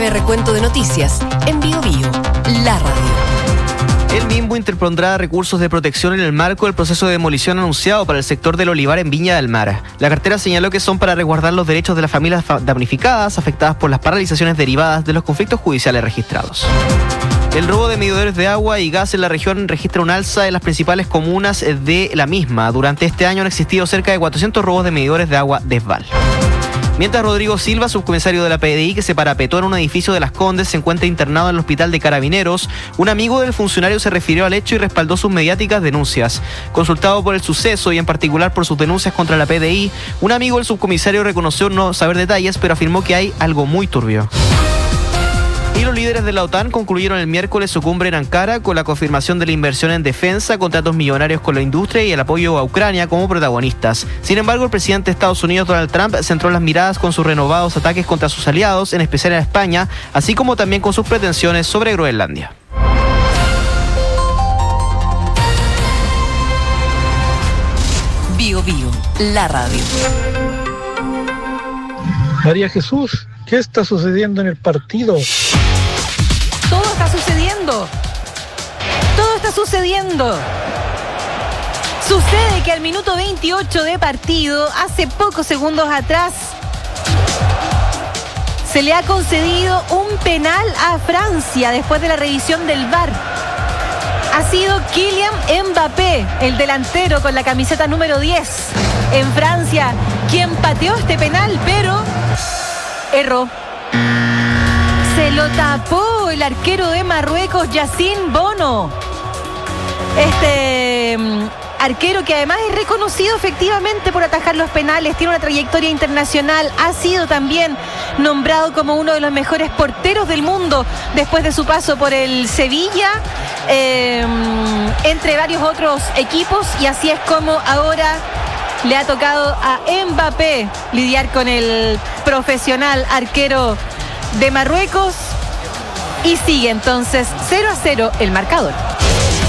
Recuento de noticias en Bio-Bio, la radio. El MIMBU interpondrá recursos de protección en el marco del proceso de demolición anunciado para el sector del olivar en Viña del Mar. La cartera señaló que son para resguardar los derechos de las familias damnificadas afectadas por las paralizaciones derivadas de los conflictos judiciales registrados. El robo de medidores de agua y gas en la región registra un alza en las principales comunas de la misma. Durante este año han existido cerca de 400 robos de medidores de agua de Esval. Mientras Rodrigo Silva, subcomisario de la PDI que se parapetó en un edificio de Las Condes, se encuentra internado en el hospital de Carabineros, un amigo del funcionario se refirió al hecho y respaldó sus mediáticas denuncias. Consultado por el suceso y en particular por sus denuncias contra la PDI, un amigo del subcomisario reconoció no saber detalles, pero afirmó que hay algo muy turbio. Y los líderes de la OTAN concluyeron el miércoles su cumbre en Ankara con la confirmación de la inversión en defensa, contratos millonarios con la industria y el apoyo a Ucrania como protagonistas. Sin embargo, el presidente de Estados Unidos, Donald Trump, centró las miradas con sus renovados ataques contra sus aliados, en especial a España, así como también con sus pretensiones sobre Groenlandia. Bio-Bio, la radio. María Jesús, ¿qué está sucediendo en el partido? Todo está sucediendo. Todo está sucediendo. Sucede que al minuto 28 de partido, hace pocos segundos atrás, se le ha concedido un penal a Francia después de la revisión del VAR. Ha sido Kylian Mbappé, el delantero con la camiseta número 10 en Francia, quien pateó este penal, pero erró. Se lo tapó el arquero de Marruecos, Yassine Bono. Este arquero que además es reconocido efectivamente por atajar los penales, tiene una trayectoria internacional, ha sido también nombrado como uno de los mejores porteros del mundo después de su paso por el Sevilla, entre varios otros equipos, y así es como ahora le ha tocado a Mbappé lidiar con el profesional arquero de Marruecos, y sigue entonces 0-0 el marcador.